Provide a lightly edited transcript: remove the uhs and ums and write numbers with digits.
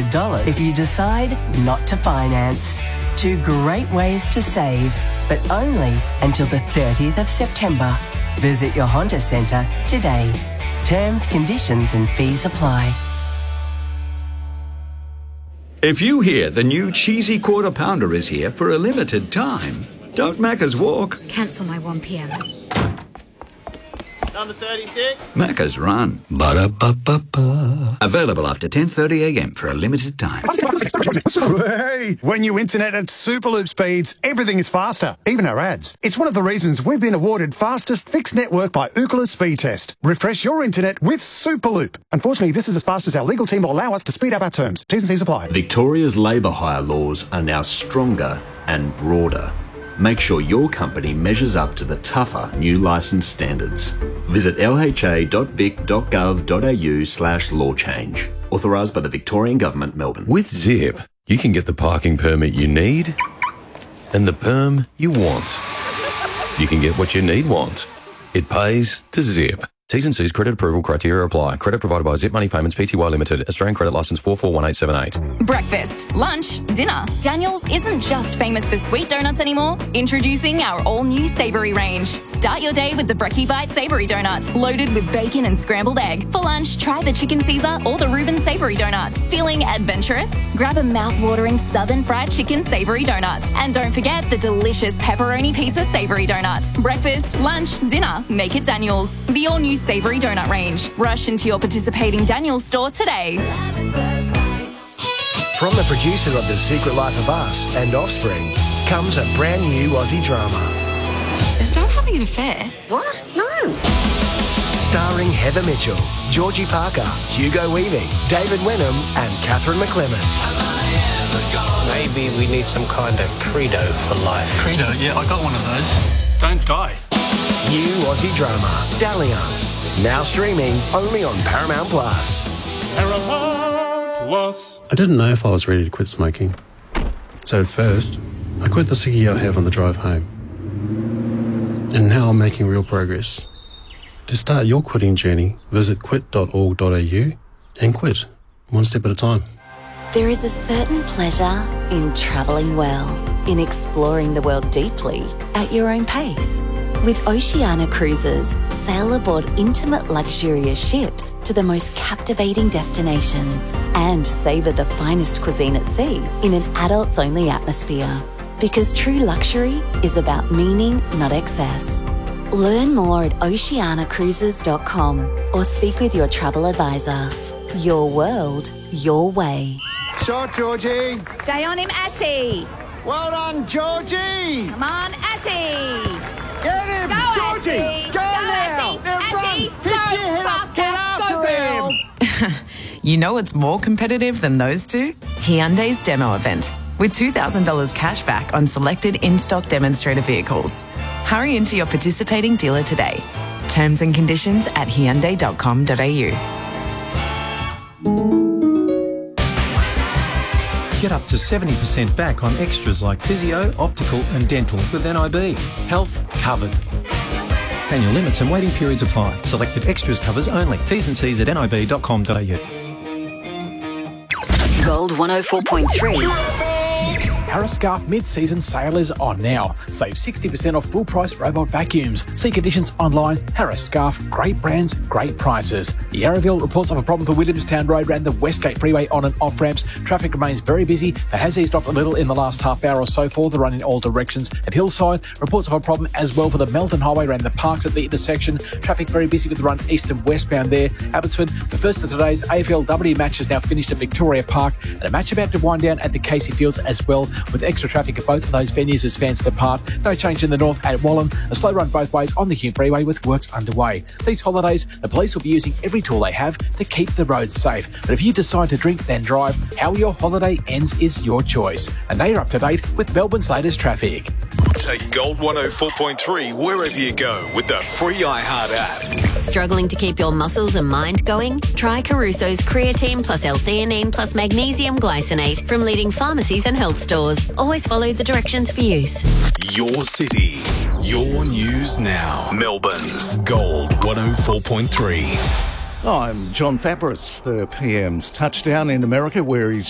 $100 if you decide not to finance. 2 great ways to save, but only until the 30th of September. Visit your Honda Centre today. Terms, conditions and fees apply. If you hear the new cheesy quarter pounder is here for a limited time, don't Macca's walk. Cancel my 1pm. Number 36. Macca's run. Ba-da-ba-ba-ba. Available after 10:30am for a limited time. Hey, when you internet at Superloop speeds, everything is faster, even our ads. It's one of the reasons we've been awarded fastest fixed network by Ookla Speed Test. Refresh your internet with Superloop. Unfortunately, this is as fast as our legal team will allow us to speed up our terms. T's and C's apply. Victoria's labour hire laws are now stronger and broader. Make sure your company measures up to the tougher new licence standards. Visit lha.vic.gov.au/law change. Authorised by the Victorian Government, Melbourne. With Zip, you can get the parking permit you need and the perm you want. You can get what you want. It pays to Zip. T's and C's credit approval criteria apply. Credit provided by Zip Money Payments Pty Limited. Australian credit licence 441878. Breakfast, lunch, dinner. Daniel's isn't just famous for sweet donuts anymore. Introducing our all-new savoury range. Start your day with the Brekkie Bite Savoury Donut, loaded with bacon and scrambled egg. For lunch, try the Chicken Caesar or the Reuben Savoury Donut. Feeling adventurous? Grab a mouth-watering Southern Fried Chicken Savoury Donut. And don't forget the delicious Pepperoni Pizza Savoury Donut. Breakfast, lunch, dinner. Make it Daniel's. The all-new Savoury Donut range. Rush into your participating Daniel's store today. From the producer of The Secret Life of Us and Offspring comes a brand new Aussie drama. Is Dad having an affair? What? No. Starring Heather Mitchell, Georgie Parker, Hugo Weaving, David Wenham and Catherine McClements. Maybe we need some kind of credo for life. Credo? Yeah, I got one of those. Don't die. New Aussie drama, Dalliance. Now streaming only on Paramount Plus. I didn't know if I was ready to quit smoking. So at first, I quit the ciggy I have on the drive home. And now I'm making real progress. To start your quitting journey, visit quit.org.au and quit, one step at a time. There is a certain pleasure in travelling well, in exploring the world deeply at your own pace. With Oceania Cruises, sail aboard intimate luxurious ships to the most captivating destinations and savour the finest cuisine at sea in an adults-only atmosphere. Because true luxury is about meaning, not excess. Learn more at oceanacruises.com or speak with your travel advisor. Your world, your way. Shot, Georgie. Stay on him, Ashy. Well done, Georgie. Come on, Ashy. Get him, Go, Georgie. Ashy. Go now. Ashy. Now Ashy. run. Pick your head up. Get after him. You know what's more competitive than those two? Hyundai's demo event, with $2,000 cash back on selected in-stock demonstrator vehicles. Hurry into your participating dealer today. Terms and conditions at hyundai.com.au. Get up to 70% back on extras like physio, optical and dental with NIB. Health covered. Annual limits and waiting periods apply. Selected extras covers only. T's and C's at nib.com.au. Gold 104.3. Harris Scarf mid-season sale is on now. Save 60% off full-price robot vacuums. See conditions online. Harris Scarf, great brands, great prices. Yarraville reports of a problem for Williamstown Road around the Westgate Freeway on and off ramps. Traffic remains very busy, but has eased off a little in the last half hour or so for the run in all directions. At Hillside, reports of a problem as well for the Melton Highway around the parks at the intersection. Traffic very busy with the run east and westbound there. Abbotsford, the first of today's AFLW match is now finished at Victoria Park, and a match about to wind down at the Casey Fields as well, with extra traffic at both of those venues as fans depart. No change in the north at Wallan. A slow run both ways on the Hume Freeway with works underway. These holidays, the police will be using every tool they have to keep the roads safe. But if you decide to drink, then drive. How your holiday ends is your choice. And they are up to date with Melbourne's latest traffic. Take Gold 104.3 wherever you go with the free iHeart app. Struggling to keep your muscles and mind going? Try Caruso's Creatine plus L-theanine plus Magnesium Glycinate from leading pharmacies and health stores. Always follow the directions for use. Your city, your news now. Melbourne's Gold 104.3. I'm John Fabris. The PM's touchdown in America, where he's